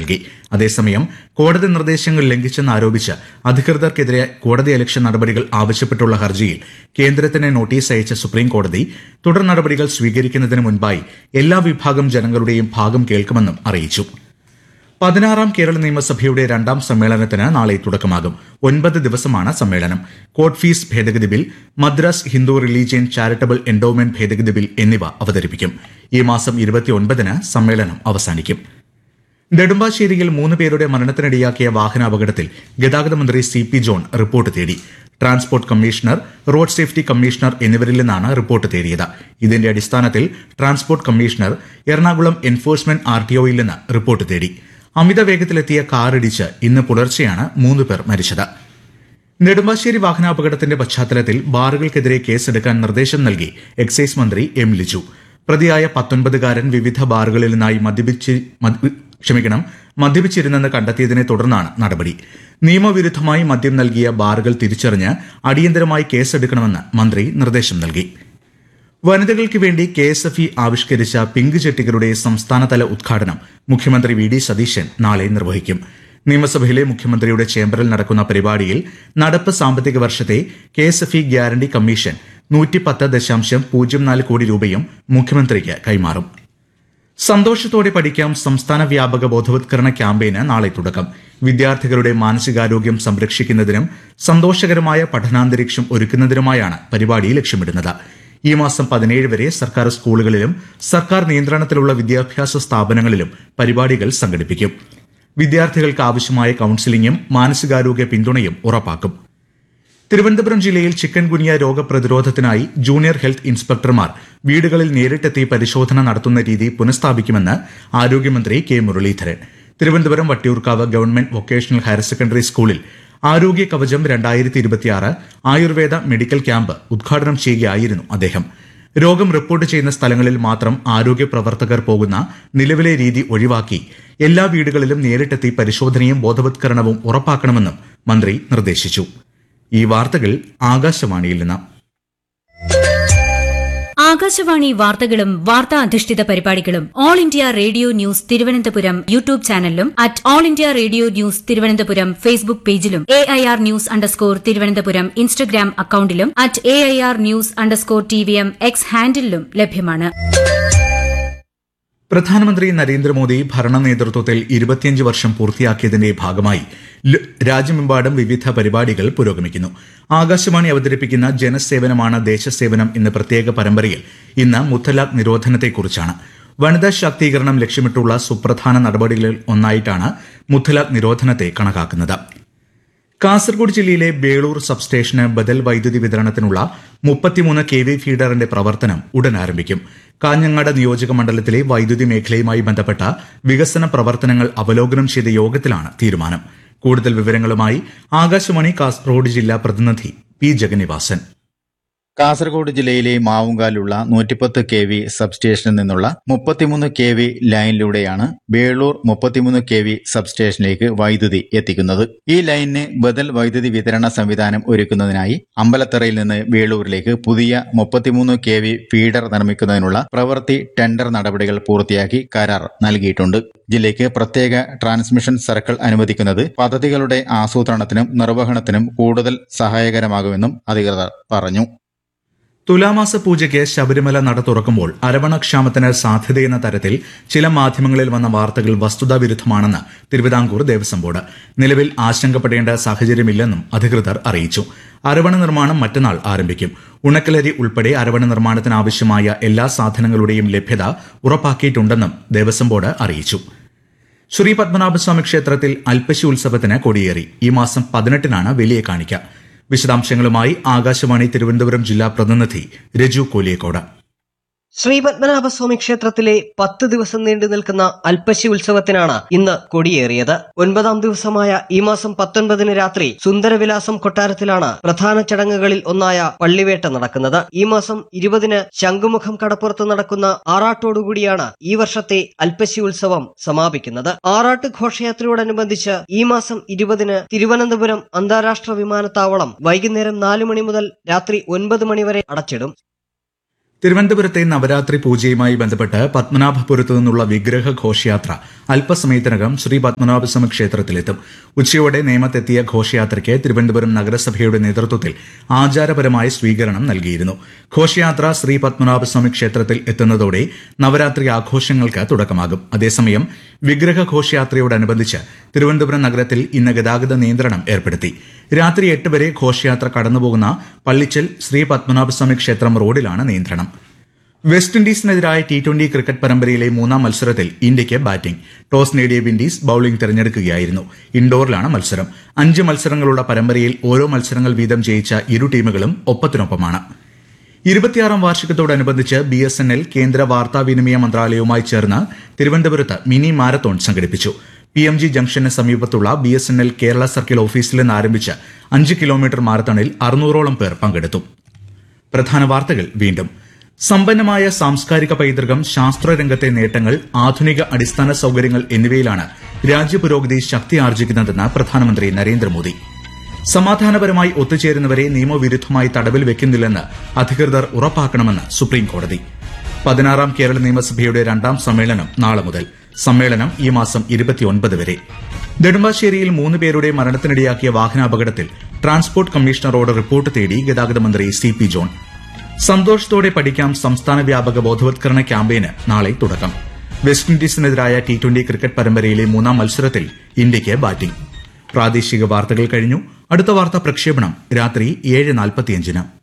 നൽകി. അതേസമയം കോടതി നിർദ്ദേശങ്ങൾ ലംഘിച്ചെന്നാരോപിച്ച് അധികൃതർക്കെതിരെ കോടതിയലക്ഷ്യ നടപടികൾ ആവശ്യപ്പെട്ടുള്ള ഹർജിയിൽ കേന്ദ്രത്തിന് നോട്ടീസ് അയച്ച സുപ്രീംകോടതി തുടർ നടപടികൾ സ്വീകരിക്കുന്നതിന് മുൻപായി എല്ലാ വിഭാഗം ജനങ്ങളുടെയും ഭാഗം കേൾക്കുമെന്നും അറിയിച്ചു. 16ാം കേരള നിയമസഭയുടെ 2ാം സമ്മേളനത്തിന് നാളെ തുടക്കമാകും. 9 ദിവസമാണ് സമ്മേളനം. കോർട്ട് ഫീസ് ഭേദഗതി bill, Madras Hindu religion charitable endowment ഭേദഗതി ബിൽ എന്നിവ അവതരിപ്പിക്കും. ഈ മാസം 29-ന് സമ്മേളനം അവസാനിക്കും. നെടുമ്പാശ്ശേരിയിൽ 3 പേരുടെ മരണത്തിനിടയാക്കിയ വാഹനാപകടത്തിൽ ഗതാഗത മന്ത്രി CP ജോൺ റിപ്പോർട്ട് തേടി. Transport commissioner, road safety commissioner എന്നിവരിൽ നിന്നാണ് റിപ്പോർട്ട് തേടിയത്. ഇതിന്റെ അടിസ്ഥാനത്തിൽ ട്രാൻസ്പോർട്ട് കമ്മീഷണർ എറണാകുളം എൻഫോഴ്സ്മെന്റ് RTOയിൽ നിന്ന് റിപ്പോർട്ട് തേടി. അമിത വേഗത്തിലെത്തിയ കാറിടിച്ച് ഇന്ന് പുലർച്ചെയാണ് 3 പേർ മരിച്ചത്. നെടുമ്പാശ്ശേരി വാഹനാപകടത്തിന്റെ പശ്ചാത്തലത്തിൽ ബാറുകൾക്കെതിരെ കേസെടുക്കാൻ നിർദ്ദേശം നൽകി എക്സൈസ് മന്ത്രി M. ലിജു. പ്രതിയായ 19-കാരൻ വിവിധ ബാറുകളിൽ നിന്നായി മദ്യപിച്ചിരുന്നെന്ന് കണ്ടെത്തിയതിനെ തുടർന്നാണ് നടപടി. നിയമവിരുദ്ധമായി മദ്യം നൽകിയ ബാറുകൾ തിരിച്ചറിഞ്ഞ് അടിയന്തരമായി കേസെടുക്കണമെന്ന് മന്ത്രി നിർദ്ദേശം നൽകി. വനിതകൾക്ക് വേണ്ടി KSFE ആവിഷ്കരിച്ച പിങ്ക് ചെട്ടികളുടെ സംസ്ഥാനതല ഉദ്ഘാടനം മുഖ്യമന്ത്രി VD സതീശൻ നാളെ നിർവഹിക്കും. നിയമസഭയിലെ മുഖ്യമന്ത്രിയുടെ ചേംബറിൽ നടക്കുന്ന പരിപാടിയിൽ നടപ്പ് സാമ്പത്തിക വർഷത്തെ KSFE ഗ്യാരണ്ടി കമ്മീഷൻ 110.04 കോടി രൂപയും മുഖ്യമന്ത്രിക്ക് കൈമാറും. സന്തോഷത്തോടെ പഠിക്കാം സംസ്ഥാന വ്യാപക ബോധവത്കരണ ക്യാമ്പയിന് നാളെ തുടക്കം. വിദ്യാർത്ഥികളുടെ മാനസികാരോഗ്യം സംരക്ഷിക്കുന്നതിനും സന്തോഷകരമായ പഠനാന്തരീക്ഷം ഒരുക്കുന്നതിനുമായാണ് പരിപാടി ലക്ഷ്യമിടുന്നത്. ഈ മാസം 17 വരെ സർക്കാർ സ്കൂളുകളിലും സർക്കാർ നിയന്ത്രണത്തിലുള്ള വിദ്യാഭ്യാസ സ്ഥാപനങ്ങളിലും പരിപാടികൾ സംഘടിപ്പിക്കും. വിദ്യാർത്ഥികൾക്ക് ആവശ്യമായ കൌൺസിലിംഗും മാനസികാരോഗ്യ പിന്തുണയും ഉറപ്പാക്കും. തിരുവനന്തപുരം ജില്ലയിൽ ചിക്കൻ ഗുനിയ രോഗപ്രതിരോധത്തിനായി ജൂനിയർ ഹെൽത്ത് ഇൻസ്പെക്ടർമാർ വീടുകളിൽ നേരിട്ടെത്തി പരിശോധന നടത്തുന്ന രീതി പുനഃസ്ഥാപിക്കുമെന്ന് ആരോഗ്യമന്ത്രി K. Muraleedharan. Thiruvananthapuram Vattiyoorkavu government vocational higher secondary സ്കൂളിൽ ആരോഗ്യ കവചം 2026 ആയുർവേദ മെഡിക്കൽ ക്യാമ്പ് ഉദ്ഘാടനം ചെയ്യുകയായിരുന്നു അദ്ദേഹം. രോഗം റിപ്പോർട്ട് ചെയ്യുന്ന സ്ഥലങ്ങളിൽ മാത്രം ആരോഗ്യ പ്രവർത്തകർ പോകുന്ന നിലവിലെ രീതി ഒഴിവാക്കി എല്ലാ വീടുകളിലും നേരിട്ടെത്തി പരിശോധനയും ബോധവത്കരണവും ഉറപ്പാക്കണമെന്നും മന്ത്രി നിർദ്ദേശിച്ചു. ഈ വാർത്തകൾ ആകാശവാണിയിൽ നിന്ന്. ആകാശവാണി വാർത്തകളും വാർത്താ അധിഷ്ഠിത പരിപാടികളും all India radio news Thiruvananthapuram YouTube ചാനലിലും all India radio news Thiruvananthapuram Facebook പേജിലും AIR ന്യൂസ് _തിരുവനന്തപുരം ഇൻസ്റ്റഗ്രാം അക്കൌണ്ടിലും AIR ന്യൂസ് _TVM X ഹാൻഡിലും ലഭ്യമാണ്. പ്രധാനമന്ത്രി നരേന്ദ്രമോദി ഭരണ നേതൃത്വത്തിൽ 25 വർഷം പൂർത്തിയാക്കിയതിന്റെ ഭാഗമായി രാജ്യമെമ്പാടും വിവിധ പരിപാടികൾ പുരോഗമിക്കുന്നു. ആകാശവാണി അവതരിപ്പിക്കുന്ന ജനസേവനമാണ് ദേശസേവനം എന്ന പ്രത്യേക പരമ്പരയിൽ ഇന്ന് മുത്തലാഖ് നിരോധനത്തെക്കുറിച്ചാണ്. വനിതാ ശാക്തീകരണം ലക്ഷ്യമിട്ടുള്ള സുപ്രധാന നടപടികളിൽ ഒന്നായിട്ടാണ് മുത്തലാഖ് നിരോധനത്തെ കണക്കാക്കുന്നത്. കാസർഗോഡ് ജില്ലയിലെ ബേളൂർ സബ്സ്റ്റേഷന് ബദൽ വൈദ്യുതി വിതരണത്തിനുള്ള 33 kV ഫീഡറിന്റെ പ്രവർത്തനം ഉടൻ ആരംഭിക്കും. കാഞ്ഞങ്ങാട് നിയോജക മണ്ഡലത്തിലെ വൈദ്യുതി മേഖലയുമായി ബന്ധപ്പെട്ട വികസന പ്രവർത്തനങ്ങൾ അവലോകനം ചെയ്ത യോഗത്തിലാണ് തീരുമാനം. കൂടുതൽ വിവരങ്ങളുമായി ആകാശവാണി കാസർഗോഡ് ജില്ലാ പ്രതിനിധി P. ജഗന്നിവാസൻ. കാസർഗോഡ് ജില്ലയിലെ മാവുങ്കാലുള്ള 110 kV സബ്സ്റ്റേഷനിൽ നിന്നുള്ള 33 kV ലൈനിലൂടെയാണ് ബേളൂർ 33 kV സബ്സ്റ്റേഷനിലേക്ക് വൈദ്യുതി എത്തിക്കുന്നത്. ഈ ലൈനിന് ബദൽ വൈദ്യുതി വിതരണ സംവിധാനം ഒരുക്കുന്നതിനായി അമ്പലത്തറയിൽ നിന്ന് ബേളൂരിലേക്ക് പുതിയ 33 kV ഫീഡർ നിർമ്മിക്കുന്നതിനുള്ള പ്രവൃത്തി ടെൻഡർ നടപടികൾ പൂർത്തിയാക്കി കരാർ നൽകിയിട്ടുണ്ട്. ജില്ലയ്ക്ക് പ്രത്യേക ട്രാൻസ്മിഷൻ സർക്കിൾ അനുവദിക്കുന്നത് പദ്ധതികളുടെ ആസൂത്രണത്തിനും നിർവഹണത്തിനും കൂടുതൽ സഹായകരമാകുമെന്നും അധികൃതർ പറഞ്ഞു. തുലാമാസ പൂജയ്ക്ക് ശബരിമല നട തുറക്കുമ്പോൾ അരവണക്ഷാമത്തിന് സാധ്യതയെന്ന തരത്തിൽ ചില മാധ്യമങ്ങളിൽ വന്ന വാർത്തകൾ വസ്തുതാവിരുദ്ധമാണെന്ന് തിരുവിതാംകൂർ ദേവസ്വം ബോർഡ്. നിലവിൽ ആശങ്കപ്പെടേണ്ട സാഹചര്യമില്ലെന്നും അധികൃതർ അറിയിച്ചു. അരവണ നിർമ്മാണം മറ്റന്നാൾ ആരംഭിക്കും. ഉണക്കലരി ഉൾപ്പെടെ അരവണ നിർമ്മാണത്തിനാവശ്യമായ എല്ലാ സാധനങ്ങളുടെയും ലഭ്യത ഉറപ്പാക്കിയിട്ടുണ്ടെന്നും ദേവസ്വം ബോർഡ് അറിയിച്ചു. ശ്രീ പത്മനാഭസ്വാമി ക്ഷേത്രത്തിൽ അൽപ്പശി ഉത്സവത്തിന് കൊടിയേറി. ഈ മാസം 18-നാണ് വലിയ കാണിക്ക. വിശദാംശങ്ങളുമായി ആകാശവാണി തിരുവനന്തപുരം ജില്ലാ പ്രതിനിധി രജു കോലിയക്കോട്. ശ്രീ പത്മനാഭസ്വാമി ക്ഷേത്രത്തിലെ 10 ദിവസം നീണ്ടു നിൽക്കുന്ന അൽപ്പശി ഉത്സവത്തിനാണ് ഇന്ന് കൊടിയേറിയത്. 9ാം ദിവസമായ ഈ മാസം 19-ന് രാത്രി സുന്ദരവിലാസം കൊട്ടാരത്തിലാണ് പ്രധാന ചടങ്ങുകളിൽ ഒന്നായ പള്ളിവേട്ട നടക്കുന്നത്. ഈ മാസം 20-ന് ശംഖുമുഖം കടപ്പുറത്ത് നടക്കുന്ന ആറാട്ടോടുകൂടിയാണ് ഈ വർഷത്തെ അൽപ്പശി ഉത്സവം സമാപിക്കുന്നത്. ആറാട്ട് ഘോഷയാത്രയോടനുബന്ധിച്ച് ഈ മാസം 20-ന് തിരുവനന്തപുരം അന്താരാഷ്ട്ര വിമാനത്താവളം വൈകുന്നേരം 4 മണി മുതൽ രാത്രി 9 മണി വരെ അടച്ചിടും. തിരുവനന്തപുരത്തെ നവരാത്രി പൂജയുമായി ബന്ധപ്പെട്ട് പത്മനാഭപുരത്തു നിന്നുള്ള വിഗ്രഹ ഘോഷയാത്ര അല്പസമയത്തിനകം ശ്രീ പത്മനാഭസ്വാമി ക്ഷേത്രത്തിലെത്തും. ഉച്ചയോടെ നേമത്തെത്തിയ ഘോഷയാത്രയ്ക്ക് തിരുവനന്തപുരം നഗരസഭയുടെ നേതൃത്വത്തിൽ ആചാരപരമായ സ്വീകരണം നൽകിയിരുന്നു. ഘോഷയാത്ര ശ്രീ പത്മനാഭസ്വാമി ക്ഷേത്രത്തിൽ എത്തുന്നതോടെ നവരാത്രി ആഘോഷങ്ങൾക്ക് തുടക്കമാകും. അതേസമയം വിഗ്രഹ ഘോഷയാത്രയോടനുബന്ധിച്ച് തിരുവനന്തപുരം നഗരത്തിൽ ഇന്ന് ഗതാഗത നിയന്ത്രണം ഏർപ്പെടുത്തി. രാത്രി 8 വരെ ഘോഷയാത്ര കടന്നുപോകുന്ന പള്ളിച്ചൽ ശ്രീ പത്മനാഭസ്വാമി ക്ഷേത്രം റോഡിലാണ് നിയന്ത്രണം. വെസ്റ്റ് ഇൻഡീസിനെതിരായ T20 ക്രിക്കറ്റ് പരമ്പരയിലെ 3ാം മത്സരത്തിൽ ഇന്ത്യയ്ക്ക് ബാറ്റിംഗ്. ടോസ് നേടിയ വിൻഡീസ് ബൌളിംഗ് തെരഞ്ഞെടുക്കുകയായിരുന്നു. ഇൻഡോറിലാണ് മത്സരം. 5 മത്സരങ്ങളുള്ള പരമ്പരയിൽ ഓരോ മത്സരങ്ങൾ വീതം ജയിച്ച ഇരു ടീമുകളും ഒപ്പത്തിനൊപ്പമാണ്. 26ാം വാർഷികത്തോടനുബന്ധിച്ച് BSNL കേന്ദ്ര വാർത്താവിനിമയ മന്ത്രാലയവുമായി ചേർന്ന് തിരുവനന്തപുരത്ത് മിനി മാരത്തോൺ സംഘടിപ്പിച്ചു. PMG ജംഗ്ഷന് സമീപത്തുള്ള BSNL കേരള സർക്കിൾ ഓഫീസിൽ നിന്ന് ആരംഭിച്ച 5 കിലോമീറ്റർ മാരത്തോണിൽ 600ഓളം പേർ പങ്കെടുത്തു. പ്രധാന വാർത്തകൾ വീണ്ടും. സമ്പന്നമായ സാംസ്കാരിക പൈതൃകം, ശാസ്ത്രരംഗത്തെ നേട്ടങ്ങൾ, ആധുനിക അടിസ്ഥാന സൌകര്യങ്ങൾ എന്നിവയിലാണ് രാജ്യപുരോഗതി ശക്തിയാർജിക്കുന്നതെന്ന് പ്രധാനമന്ത്രി നരേന്ദ്രമോദി. സമാധാനപരമായി ഒത്തുചേരുന്നവരെ നിയമവിരുദ്ധമായി തടവിൽ വെക്കുന്നില്ലെന്ന് അധികൃതർ ഉറപ്പാക്കണമെന്ന് സുപ്രീംകോടതി. 16ാം കേരള നിയമസഭയുടെ 2ാം സമ്മേളനം നാളെ മുതൽ. സമ്മേളനം ഈ മാസം 29 വരെ. നെടുമ്പാശ്ശേരിയിൽ 3 പേരുടെ മരണത്തിനിടയാക്കിയ വാഹനാപകടത്തിൽ ട്രാൻസ്പോർട്ട് കമ്മീഷണറോട് റിപ്പോർട്ട് തേടി ഗതാഗത മന്ത്രി CP ജോൺ. സന്തോഷത്തോടെ പഠിക്കാം സംസ്ഥാന വ്യാപക ബോധവത്കരണ ക്യാമ്പയിന് നാളെ തുടക്കം. വെസ്റ്റ് ഇൻഡീസിനെതിരായ T20 ക്രിക്കറ്റ് പരമ്പരയിലെ 3ാം മത്സരത്തിൽ ഇന്ത്യയ്ക്ക് ബാറ്റിംഗ്. പ്രാദേശിക വാർത്തകൾ കഴിഞ്ഞു. അടുത്ത വാർത്താ പ്രക്ഷേപണം രാത്രി 7:45.